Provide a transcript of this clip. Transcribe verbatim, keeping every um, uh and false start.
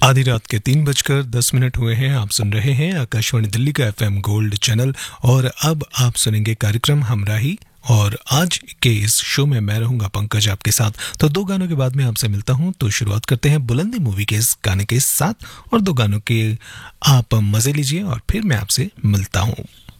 आधी रात के तीन बजकर दस मिनट हुए हैं। आप सुन रहे हैं आकाशवाणी दिल्ली का एफएम गोल्ड चैनल और अब आप सुनेंगे कार्यक्रम हमराही। और आज के इस शो में मैं रहूंगा पंकज आपके साथ। तो दो गानों के बाद में आपसे मिलता हूं। तो शुरुआत करते हैं बुलंदी मूवी के इस गाने के साथ और दो गानों के आप मजे लीजिए और फिर मैं आपसे मिलता हूं।